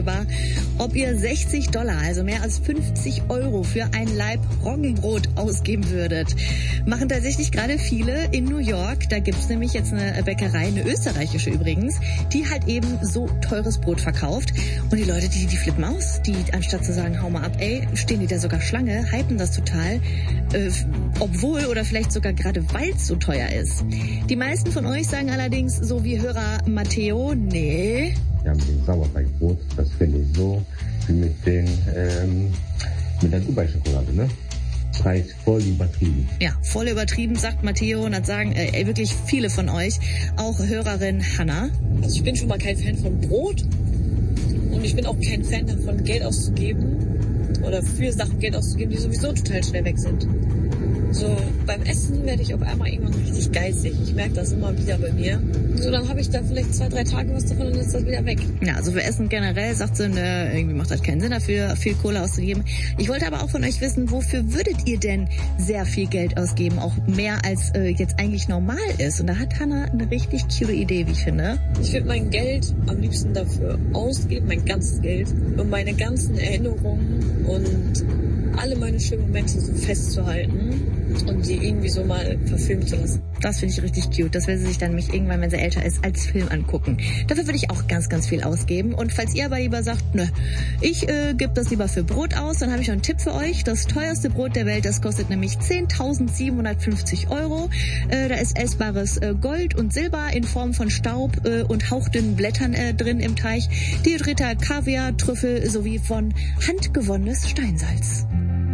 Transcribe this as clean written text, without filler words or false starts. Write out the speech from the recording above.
war, ob ihr $60, also mehr als 50 Euro für ein Laib Roggenbrot ausgeben würdet. Machen tatsächlich gerade viele in New York. Da gibt's nämlich jetzt eine Bäckerei, eine österreichische übrigens, die halt eben so teures Brot verkauft. Und die Leute, die flippen aus. Die, anstatt zu sagen, hau mal ab, ey, stehen die da sogar Schlange, hypen das total. Obwohl oder vielleicht sogar gerade weil es so teuer ist. Die meisten von euch sagen allerdings, so wie Hörer Matteo, nee. Ja, mit dem Sauerteigbrot, das finde ich so wie mit der Dubai-Schokolade, ne? Preis voll übertrieben. Ja, voll übertrieben, sagt Matteo, und das sagen wirklich viele von euch. Auch Hörerin Hanna. Also ich bin schon mal kein Fan von Brot und ich bin auch kein Fan davon, Geld auszugeben oder für Sachen Geld auszugeben, die sowieso total schnell weg sind. So, beim Essen werde ich auf einmal irgendwann richtig geizig. Ich merke das immer wieder bei mir. So, dann habe ich da vielleicht 2-3 Tage was davon und dann ist das wieder weg. Ja, also für Essen generell sagt sie, ne, irgendwie macht das keinen Sinn dafür, viel Kohle auszugeben. Ich wollte aber auch von euch wissen, wofür würdet ihr denn sehr viel Geld ausgeben? Auch mehr als jetzt eigentlich normal ist. Und da hat Hanna eine richtig cute Idee, wie ich finde. Ich würde mein Geld am liebsten dafür ausgeben, mein ganzes Geld, um meine ganzen Erinnerungen und alle meine schönen Momente so festzuhalten und die irgendwie so mal verfilmen zu lassen. Das finde ich richtig cute. Das will sie sich dann nämlich irgendwann, wenn sie älter ist, als Film angucken. Dafür würde ich auch ganz, ganz viel ausgeben. Und falls ihr aber lieber sagt, ne, ich gebe das lieber für Brot aus, dann habe ich noch einen Tipp für euch. Das teuerste Brot der Welt, das kostet nämlich 10.750 Euro. Da ist essbares Gold und Silber in Form von Staub und hauchdünnen Blättern drin im Teich. Dehydrierter Kaviar, Trüffel sowie von handgewonnenes Steinsalz.